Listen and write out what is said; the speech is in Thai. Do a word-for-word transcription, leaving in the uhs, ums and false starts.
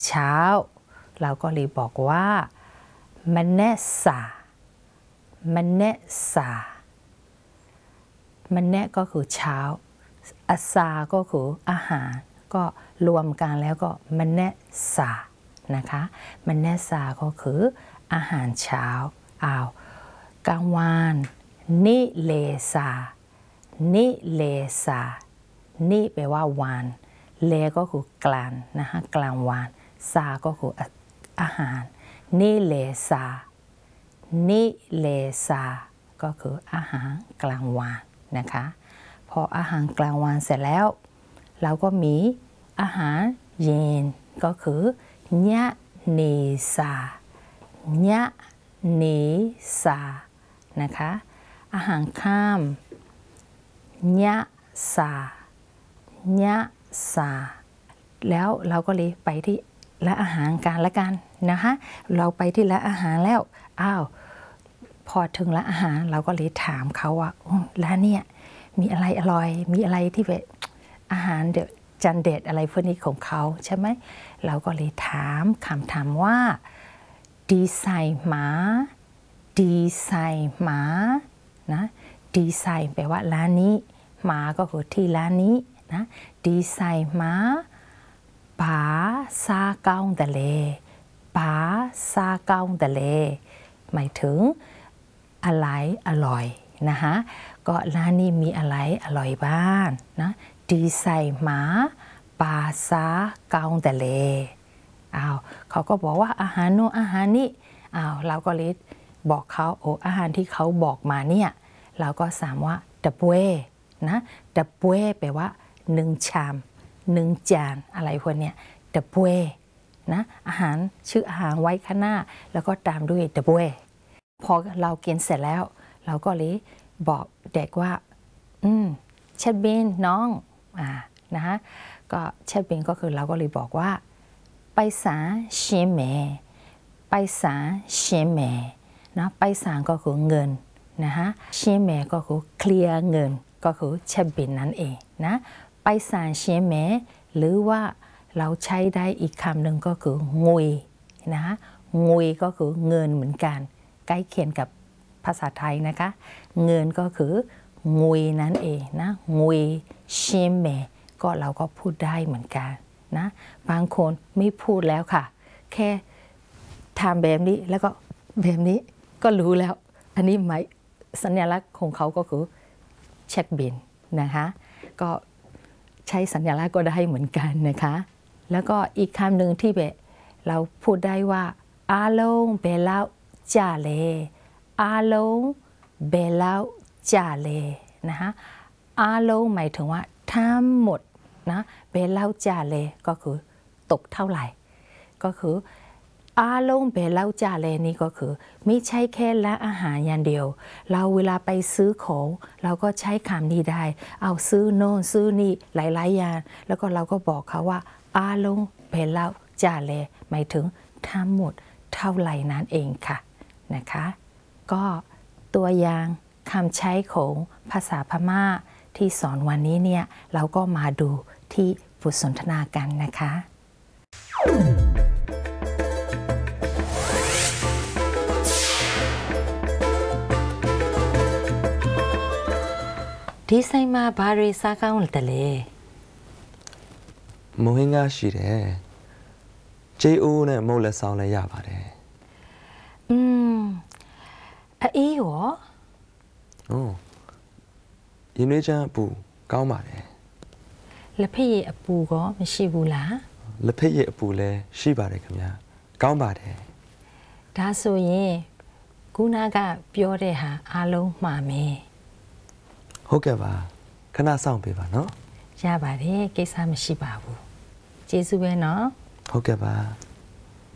เช้าเราก็เลยบอกว่ามันเนสามันเนสามันเนก็คือเช้าอาซาก็คืออาหารก็รวมกันแล้วก็มันเนสานะคะมันเนสาก็คืออาหารเช้าอ้าวกลางวันนิเลซานิเลซานิแปลว่าวันเลก็คือกลางนะคะกลางวันซาก็คืออาหารนิเลซานิเลซาก็คืออาหารกลางวันนะคะพออาหารกลางวันเสร็จแล้วเราก็มีอาหารเย็นก็คือญะเนซาญะเนซานะคะอาหารค่ำญะซาญะซาแล้วเราก็เลยไปที่ร้านอาหารกันละกันนะคะเราไปที่ร้านอาหารแล้วอ้าวพอถึงร้านอาหารเราก็เลยถามเขาว่าร้านเนี่ยมีอะไรอร่อยมีอะไรที่แบบอาหารเด็ดจานเด็ดอะไรพวกนี้ของเขาใช่ไหมเราก็เลยถามคำถามว่าดีไซน์มาดีไซน์มานะดีไซน์แปลว่าร้านนี้มาก็คือที่ร้านนี้นะดีไซน์มาปาซาเกาเดเลปาซาเกาเดเลหมายถึงอะไรอร่อยนะคะก็ร้านนี้มีอะไรอร่อยบ้างนะดีไซน์มาปาซาเกาเดเลอ้าวเขาก็บอกว่าอาหารโน้อาหารนี้อ้าวเราก็เลยบอกเขาโอ้อาหารที่เขาบอกมาเนี่ยเราก็สามว่าดับเบ้นะดับเบ้แปลว่าหนึ่งชามหนึ่งจานอะไรพวกเนี้ยดับเบ้นะอาหารชื่ออาหารไว้ข้างหน้าแล้วก็ตามด้วยดับเบ้พอเรากินเสร็จแล้วเราก็เลยบอกเด็กว่าอืมเชฟบินน้องอ่านะคะก็เชฟบินก็คือเราก็เลยบอกว่าไปสาเชเมไปสาเชเมนะไปสาก็คือเงินนะคะเชเมก็คือเคลียร์เงินก็คือเชฟบินนั่นเองนะไปสาเชเมหรือว่าเราใช้ได้อีกคำหนึ่งก็คืองุยนะคะงุยก็คือเงินเหมือนกันใกล้เคียงกับภาษาไทยนะคะเงินก็คืองุยนั่นเองนะงุยเชเมก็เราก็พูดได้เหมือนกันนะบางคนไม่พูดแล้วค่ะแค่ทำแบบนี้แล้วก็แบบนี้ก็รู้แล้วอันนี้หมายสัญลักษณ์ของเขาก็คือเช็คบินนะคะก็ใช้สัญลักษณ์ก็ได้เหมือนกันนะคะแล้วก็อีกคำหนึ่งที่แบบเราพูดได้ว่าอาลงเบลาจ่าเลอาลงเบลาจ่าเลนะคะอาลงหมายถึงว่าทั้งหมดนะเบลาจ่าเลก็คือตกเท่าไหร่ก็คืออาลงเบลาจ่าเลนี่ก็คือไม่ใช่แค่ร้านอาหารอย่างเดียวเราเวลาไปซื้อของเราก็ใช้คำนี้ได้เอาซื้อโน่นซื้อนี่หลายๆอย่างแล้วก็เราก็บอกเขาว่าอาลงเบลาจ่าเลหมายถึงทั้งหมดเท่าไหร่นั่นเองค่ะนะคะก็ตัวอย่างคำใช้ของภาษาพม่าที่สอนวันนี้เนี่ยเราก็มาดูที่บทสนทนากันนะคะဒီဆိုင်မှာဘာတွေစားကောင်းတယ်လဲမုံဟင်းကားရှိတယ်ဂျေအိုးနဲ့မုတ်လက်ဆောင်လည်းရပါတယ်อืมအေးရောဟုတ်ရင်းနှွေးချမ်းအပူကောင်းပါတယ်လက်ဖက်ရည်အပူကောမရှိဘူးလားလက်ဖက်ရည်အပူလည်းရှိပါတယ်ခင်ဗျာကောင်းပါတယ်ဒါဆိုရင်ခုနကပြောတဲ့ဟာအားလုံးမှားမယ်ဟုတ်ကဲ့ပါခဏစောင့်ပေးပါနော်ရပါတယ်ကိစ္စမရှိပါဘူးကျေးဇူးပဲနော်ဟုတ်ကဲ့ပါ